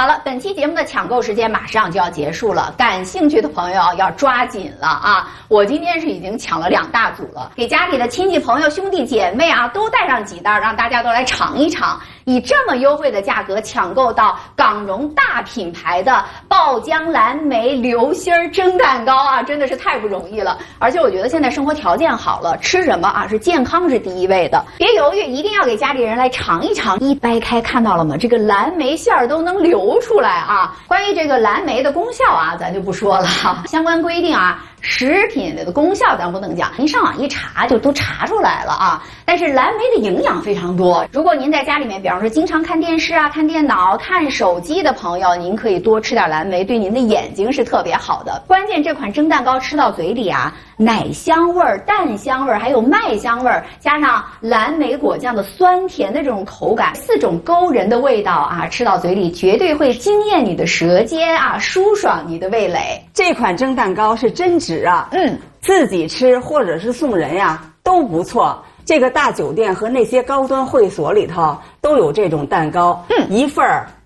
好了，本期节目的抢购时间马上就要结束了，感兴趣的朋友要抓紧了啊！我今天是已经抢了2大组了，给家里的亲戚朋友、兄弟姐妹啊都带上几袋，让大家都来尝一尝。以这么优惠的价格抢购到港荣大品牌的爆浆蓝莓流心蒸蛋糕啊，真的是太不容易了。而且我觉得现在生活条件好了，吃什么啊是健康是第一位的，别犹豫，一定要给家里人来尝一尝。一掰开看到了吗？这个蓝莓馅儿都能流出来啊！关于这个蓝莓的功效啊，咱就不说了，相关规定啊。食品的功效咱不能讲，您上网一查就都查出来了啊。但是蓝莓的营养非常多，如果您在家里面，比方说经常看电视啊、看电脑、看手机的朋友，您可以多吃点蓝莓，对您的眼睛是特别好的。关键这款蒸蛋糕吃到嘴里啊，奶香味儿、蛋香味儿，还有麦香味儿，加上蓝莓果酱的酸甜的这种口感，4种勾人的味道啊，吃到嘴里绝对会惊艳你的舌尖啊，舒爽你的味蕾。 这款蒸蛋糕是真值啊，自己吃或者是送人呀都不错。这个大酒店和那些高端会所里头都有这种蛋糕，一份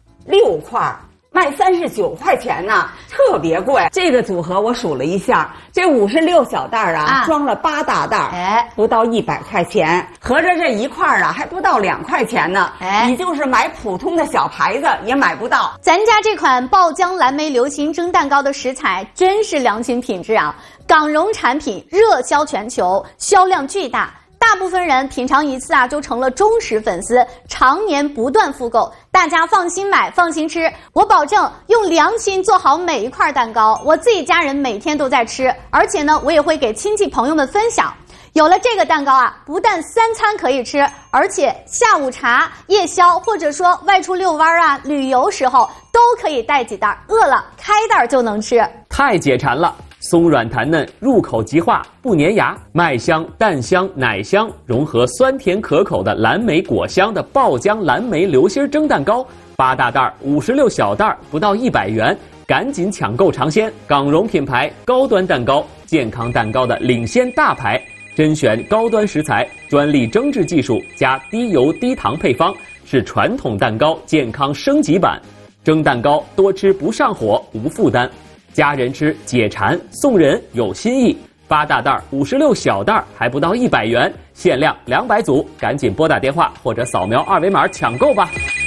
6块。卖39块钱呢，特别贵。这个组合我数了一下，这56小袋啊，装了8大袋，不到100块钱，合着这一块啊还不到2块钱呢。你就是买普通的小牌子也买不到。 咱家这款爆浆蓝莓流心蒸蛋糕的食材真是良心品质啊！港荣产品热销全球，销量巨大。大部分人品尝一次啊，就成了忠实粉丝，常年不断复购。大家放心买，放心吃，我保证用良心做好每一块蛋糕。我自己家人每天都在吃，而且呢，我也会给亲戚朋友们分享。有了这个蛋糕啊，不但3餐可以吃，而且下午茶、夜宵或者说外出遛弯啊、旅游时候都可以带几袋，饿了开袋就能吃， 太解馋了。松软弹嫩，入口即化，不粘牙，麦香、蛋香、奶香融合酸甜可口的蓝莓果香的爆浆蓝莓流心蒸蛋糕，8大袋56小袋，不到100元，赶紧抢购尝鲜！港荣品牌高端蛋糕，健康蛋糕的领先大牌，甄选高端食材，专利蒸制技术加低油低糖配方，是传统蛋糕健康升级版。蒸蛋糕多吃不上火，无负担。家人吃解馋，送人有新意。8大袋56小袋，还不到100元，限量200组，赶紧拨打电话或者扫描2维码抢购吧。